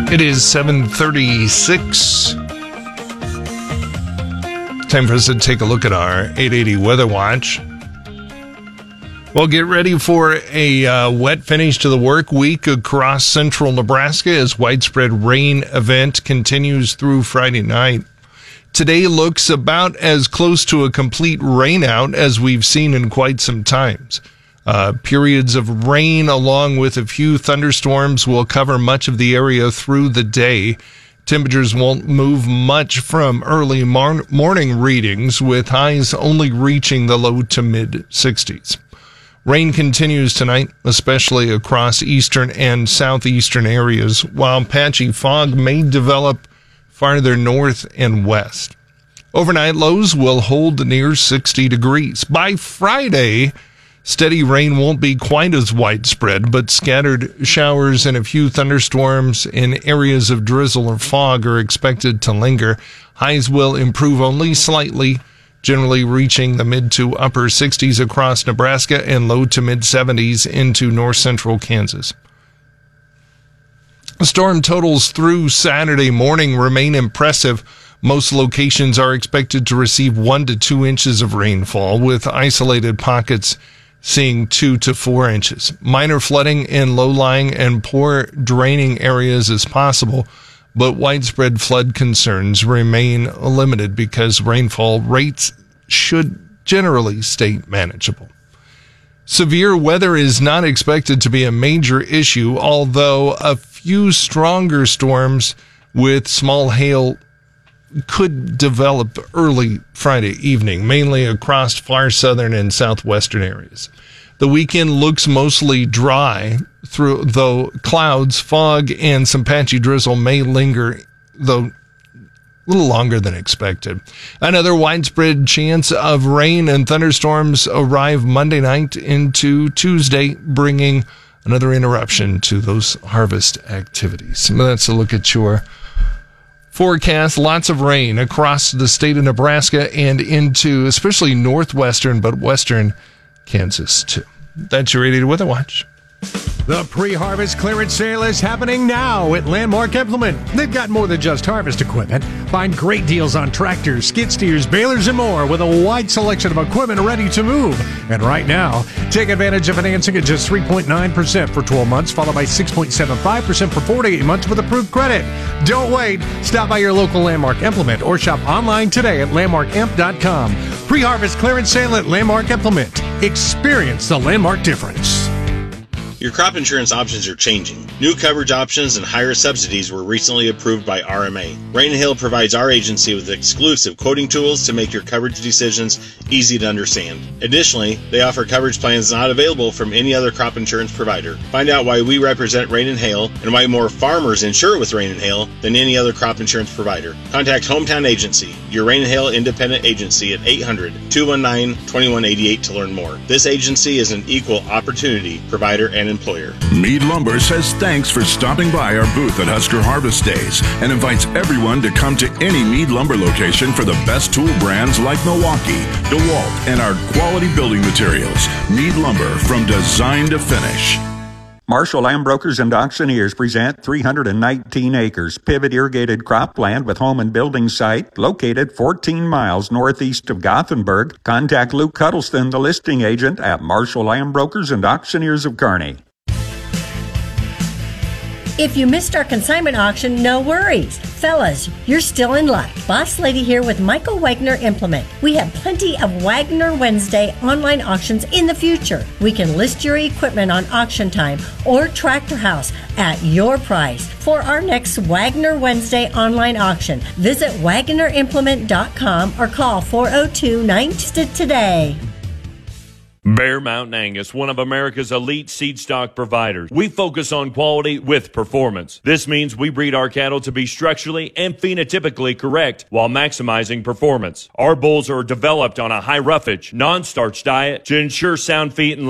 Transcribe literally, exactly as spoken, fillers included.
It is seven thirty-six. Time for us to take a look at our eight eighty Weather Watch. Well, get ready for a uh, wet finish to the work week across central Nebraska as widespread rain event continues through Friday night. Today looks about as close to a complete rainout as we've seen in quite some times. Uh, periods of rain along with a few thunderstorms will cover much of the area through the day. Temperatures won't move much from early mar- morning readings, with highs only reaching the low to mid sixties. Rain continues tonight, especially across eastern and southeastern areas, while patchy fog may develop farther north and west. Overnight lows will hold near sixty degrees. By Friday, steady rain won't be quite as widespread, but scattered showers and a few thunderstorms in areas of drizzle or fog are expected to linger. Highs will improve only slightly, generally reaching the mid to upper sixties across Nebraska and low to mid seventies into north central Kansas. Storm totals through Saturday morning remain impressive. Most locations are expected to receive one to two inches of rainfall, with isolated pockets seeing two to four inches. Minor flooding in low-lying and poor draining areas is possible, but widespread flood concerns remain limited because rainfall rates should generally stay manageable. Severe weather is not expected to be a major issue, although a few stronger storms with small hail could develop early Friday evening, mainly across far southern and southwestern areas. The weekend looks mostly dry, through though clouds, fog, and some patchy drizzle may linger, though a little longer than expected. Another widespread chance of rain and thunderstorms arrive Monday night into Tuesday, bringing another interruption to those harvest activities. That's a look at your forecast. Lots of rain across the state of Nebraska and into especially northwestern but western Kansas too. That's your eight eighty Weather Watch. The pre-harvest clearance sale is happening now at Landmark Implement. They've got more than just harvest equipment. Find great deals on tractors, skid steers, balers, and more with a wide selection of equipment ready to move. And right now, take advantage of financing at just three point nine percent for twelve months, followed by six point seven five percent for forty-eight months with approved credit. Don't wait. Stop by your local Landmark Implement or shop online today at landmark imp dot com. Pre-harvest clearance sale at Landmark Implement. Experience the Landmark difference. Your crop insurance options are changing. New coverage options and higher subsidies were recently approved by R M A. Rain and Hail provides our agency with exclusive quoting tools to make your coverage decisions easy to understand. Additionally, they offer coverage plans not available from any other crop insurance provider. Find out why we represent Rain and Hail and why more farmers insure with Rain and Hail than any other crop insurance provider. Contact Hometown Agency, your Rain and Hail independent agency at eight hundred, two one nine, two one eight eight to learn more. This agency is an equal opportunity provider and employer. Mead Lumber says thanks for stopping by our booth at Husker Harvest Days and invites everyone to come to any Mead Lumber location for the best tool brands like Milwaukee, DeWalt, and our quality building materials. Mead Lumber, from design to finish. Marshall Land Brokers and Auctioneers present three hundred nineteen acres pivot irrigated cropland with home and building site located fourteen miles northeast of Gothenburg. Contact Luke Cuddleston, the listing agent at Marshall Land Brokers and Auctioneers of Kearney. If you missed our consignment auction, no worries. Fellas, you're still in luck. Boss Lady here with Michael Wagner Implement. We have plenty of Wagner Wednesday online auctions in the future. We can list your equipment on Auction Time or Tractor House at your price. For our next Wagner Wednesday online auction, visit wagner implement dot com or call four oh two, nine today. Bear Mountain Angus, one of America's elite seed stock providers. We focus on quality with performance. This means we breed our cattle to be structurally and phenotypically correct while maximizing performance. Our bulls are developed on a high roughage, non-starch diet to ensure sound feet and